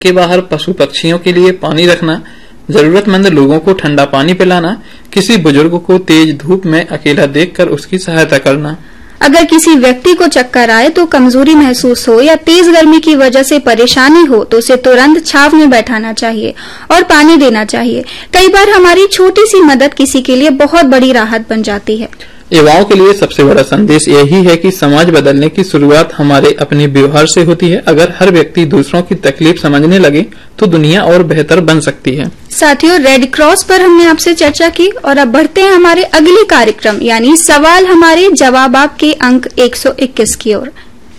के बाहर पशु पक्षियों के लिए पानी रखना, जरूरतमंद लोगों को ठंडा पानी पिलाना, किसी बुजुर्ग को तेज धूप में अकेला देखकर उसकी सहायता करना। अगर किसी व्यक्ति को चक्कर आए तो कमजोरी महसूस हो या तेज गर्मी की वजह से परेशानी हो तो उसे तुरंत छांव में बैठाना चाहिए और पानी देना चाहिए। कई बार हमारी छोटी सी मदद किसी के लिए बहुत बड़ी राहत बन जाती है। युवाओं के लिए सबसे बड़ा संदेश यही है कि समाज बदलने की शुरुआत हमारे अपने व्यवहार से होती है। अगर हर व्यक्ति दूसरों की तकलीफ समझने लगे तो दुनिया और बेहतर बन सकती है। साथियों, रेड क्रॉस पर हमने आपसे चर्चा की और अब बढ़ते हैं हमारे अगले कार्यक्रम यानी सवाल हमारे जवाब आपके अंक 121 की ओर।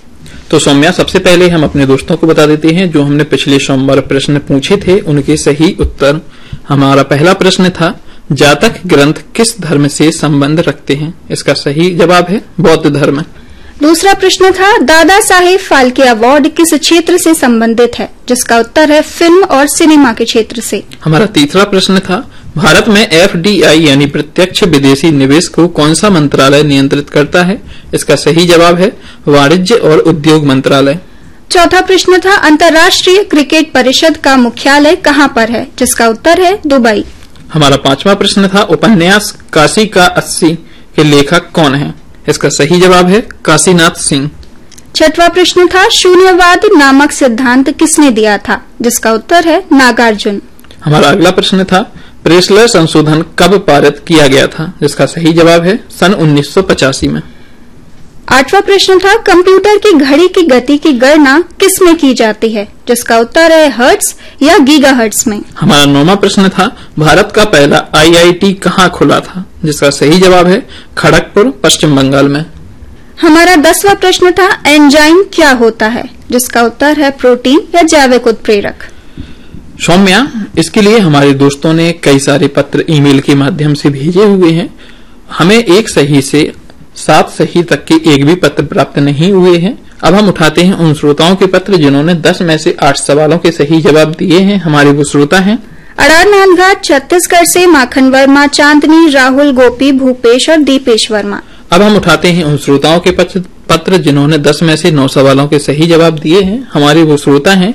तो सौम्या, सबसे पहले हम अपने दोस्तों को बता देते हैं जो हमने पिछले सोमवार प्रश्न पूछे थे उनके सही उत्तर। हमारा पहला प्रश्न था, जातक ग्रंथ किस धर्म से संबंध रखते हैं? इसका सही जवाब है बौद्ध धर्म। दूसरा प्रश्न था, दादा साहेब फाल्के अवार्ड किस क्षेत्र से संबंधित है? जिसका उत्तर है फिल्म और सिनेमा के क्षेत्र से। हमारा तीसरा प्रश्न था, भारत में FDI यानी प्रत्यक्ष विदेशी निवेश को कौन सा मंत्रालय नियंत्रित करता है? इसका सही जवाब है वाणिज्य और उद्योग मंत्रालय। चौथा प्रश्न था, अंतर्राष्ट्रीय क्रिकेट परिषद का मुख्यालय कहाँ पर है? जिसका उत्तर है दुबई। हमारा पांचवा प्रश्न था, उपन्यास काशी का 80 के लेखक कौन है? इसका सही जवाब है काशीनाथ सिंह। छठवां प्रश्न था, शून्यवाद नामक सिद्धांत किसने दिया था? जिसका उत्तर है नागार्जुन। हमारा अगला प्रश्न था, प्रेसलर संशोधन कब पारित किया गया था? जिसका सही जवाब है सन 1985 में। आठवां प्रश्न था, कंप्यूटर की घड़ी की गति की गणना किस में की जाती है? जिसका उत्तर है हर्ट्ज या गीगाहर्ट्ज में। हमारा 9वां प्रश्न था, भारत का पहला IIT कहाँ खुला था? जिसका सही जवाब है खड़गपुर, पश्चिम बंगाल में। हमारा 10वां प्रश्न था, एंजाइम क्या होता है? जिसका उत्तर है प्रोटीन या जैविक उत्प्रेरक। सौम्या, इसके लिए हमारे दोस्तों ने कई सारे पत्र ईमेल के माध्यम से भेजे हुए हैं। हमें एक सही से 7 सही तक के एक भी पत्र प्राप्त नहीं हुए हैं। अब हम उठाते हैं उन श्रोताओं के पत्र जिन्होंने 10 में से 8 सवालों के सही जवाब दिए हैं। हमारे वो श्रोता हैं अड़ारनाथ घाट छत्तीसगढ़ से माखन वर्मा, चांदनी, राहुल, गोपी, भूपेश और दीपेश वर्मा। अब हम उठाते हैं उन श्रोताओं के पत्र जिन्होंने 10 में से 9 सवालों के सही जवाब दिए हैं। हमारे वो श्रोता हैं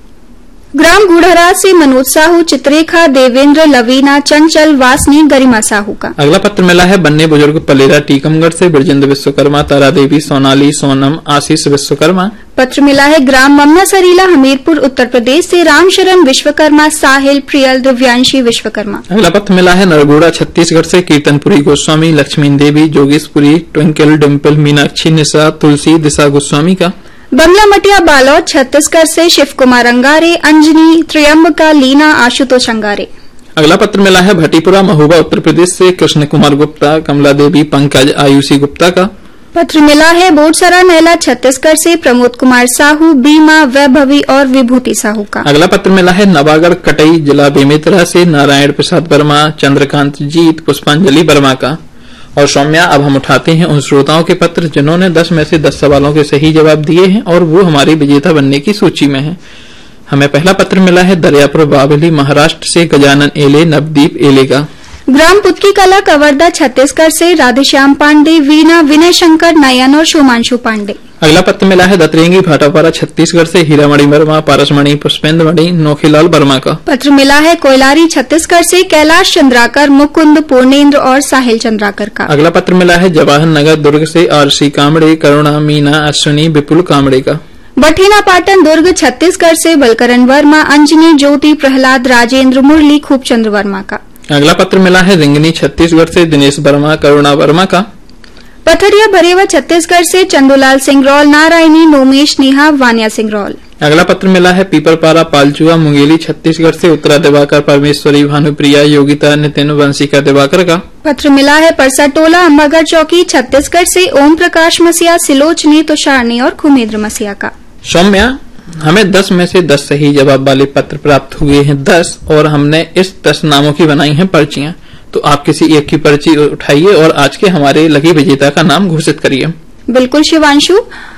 ग्राम गुढ़रा से मनोज साहू, चित्रेखा, देवेंद्र, लवीना, चंचल, वासनी, गरिमा साहू का। अगला पत्र मिला है बन्ने बुजुर्ग पलेरा टीकमगढ़ से ब्रजेंद्र विश्वकर्मा, तारा देवी, सोनाली, सोनम, आशीष विश्वकर्मा। पत्र मिला है ग्राम ममना सरीला, हमीरपुर, उत्तर प्रदेश से रामशरण विश्वकर्मा, साहिल, प्रियल, दिव्यांशी विश्वकर्मा। अगला पत्र मिला है नरगोड़ा छत्तीसगढ़ से कीर्तनपुरी गोस्वामी, लक्ष्मी देवी, जोगेशपुरी, ट्विंकल, डिम्पल, मीनाक्षी, निशा, तुलसी, दिशा गोस्वामी का। बंगला मटिया बालौद छत्तीसगढ़ से शिव कुमार अंगारे, अंजनी, त्रियम्बका, लीना, आशुतोष अंगारे। अगला पत्र मिला है भटीपुरा महोबा उत्तर प्रदेश से कृष्ण कुमार गुप्ता, कमला देवी, पंकज, आयुषी गुप्ता का। पत्र मिला है बोडसरा नैला छत्तीसगढ़ से प्रमोद कुमार साहू, बीमा, वैभवी और विभूति साहू का। अगला पत्र मिला है नवागढ़ कटई जिला बेमेतरा से नारायण प्रसाद वर्मा, चंद्रकांत जीत, पुष्पांजलि वर्मा का। और सौम्या, अब हम उठाते हैं उन श्रोताओं के पत्र जिन्होंने 10 में से 10 सवालों के सही जवाब दिए हैं और वो हमारी विजेता बनने की सूची में है। हमें पहला पत्र मिला है दरियापुर बावली महाराष्ट्र से गजानन एले, नवदीप एले का। ग्राम पुतकी कला कवर्धा छत्तीसगढ़ से राधेश्याम पांडे, वीणा, विनय शंकर, नयन और शोमांशु पांडे। अगला पत्र मिला है दतरेंगी भाटापारा छत्तीसगढ़ से हीरामणि वर्मा, पारसमणि, पुष्पेंद्रमणि, नोखीलाल वर्मा का। पत्र मिला है कोयलारी छत्तीसगढ़ से कैलाश चंद्राकर, मुकुंद, पूर्णेन्द्र और साहिल चंद्राकर का। अगला पत्र मिला है जवाहर नगर दुर्ग से RC कामड़े, करुणा, मीना, अश्विनी, विपुल कामड़े का। बठीना पाटन दुर्ग छत्तीसगढ़ से बलकरण वर्मा, अंजनी, ज्योति, प्रहलाद, राजेंद्र, मुरली, खूबचंद्र वर्मा का। अगला पत्र मिला है रिंगनी छत्तीसगढ़ से दिनेश वर्मा, करुणा वर्मा का। पथरिया बरेवा छत्तीसगढ़ से चंदूलाल सिंगरौल, नारायणी, नोमेश, नेहा, वानिया सिंगरौल। अगला पत्र मिला है पीपरपारा पालचुआ मुंगेली छत्तीसगढ़ से उत्तरा दिवाकर, परमेश्वरी, भानुप्रिया, योगिता, नितिन, वंशिका दिवाकर का। पत्र मिला है परसाटोला अंबागढ़ चौकी छत्तीसगढ़ से ओम प्रकाश मसीहा, सिलोचनी, तुषारनी और खुमेंद्र मसीहा का। सौम्या, हमें 10 में से 10 सही जवाब वाले पत्र प्राप्त हुए हैं 10 और हमने इस 10 नामों की बनाई हैं पर्चियां। तो आप किसी एक की पर्ची उठाइए और आज के हमारे लकी विजेता का नाम घोषित करिए। बिल्कुल शिवांशु।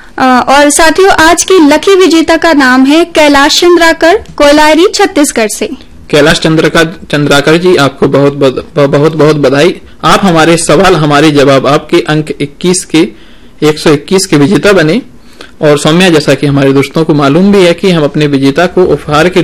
और साथियों, आज की लकी विजेता का नाम है कैलाश चंद्राकर, कोयलारी छत्तीसगढ़ से। कैलाश चंद्राकर जी, आपको बहुत बहुत बधाई। आप हमारे सवाल हमारे जवाब आपके अंक 121 के विजेता बने। और सौम्या, जैसा कि हमारे दोस्तों को मालूम भी है कि हम अपने विजेता को उपहार के